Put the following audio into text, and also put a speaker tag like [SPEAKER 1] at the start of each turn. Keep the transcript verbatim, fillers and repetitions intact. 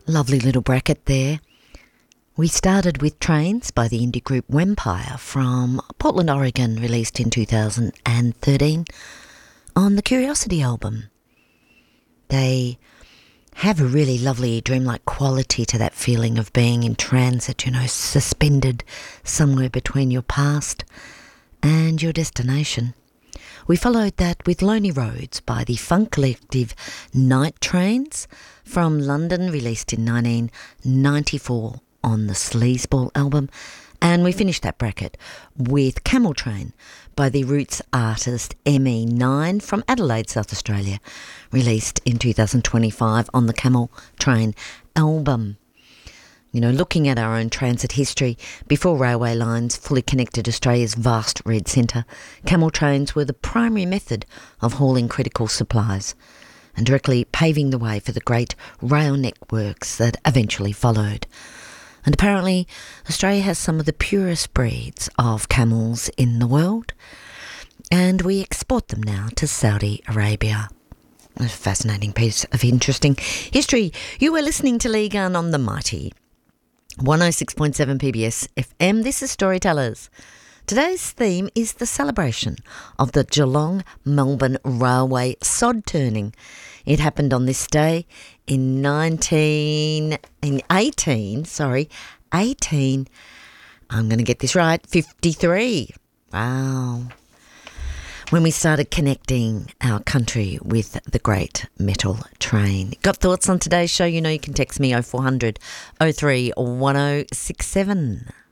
[SPEAKER 1] Lovely little bracket there. We started with Trains by the indie group Wempire from Portland, Oregon, released in two thousand thirteen on the Curiosity album. They have a really lovely dreamlike quality to that feeling of being in transit, you know, suspended somewhere between your past and your destination. We followed that with Lonely Roads by the funk collective Night Trains from London, released in nineteen ninety-four on the Sleazeball album. And we finished that bracket with Camel Train by the roots artist M E nine from Adelaide, South Australia, released in two thousand twenty-five on the Camel Train album. You know, looking at our own transit history, before railway lines fully connected Australia's vast red centre, camel trains were the primary method of hauling critical supplies and directly paving the way for the great rail networks that eventually followed. And apparently, Australia has some of the purest breeds of camels in the world, and we export them now to Saudi Arabia. A fascinating piece of interesting history. You were listening to Lee Gunn on the Mighty one oh six point seven P B S F M. This is Storytellers. Today's theme is the celebration of the Geelong-Melbourne Railway sod turning. It happened on this day in nineteen, in eighteen, sorry, eighteen, I'm going to get this right, fifty-three. Wow. When we started connecting our country with the Great Metal Train. Got thoughts on today's show? You know you can text me oh four hundred, oh three, one oh six seven.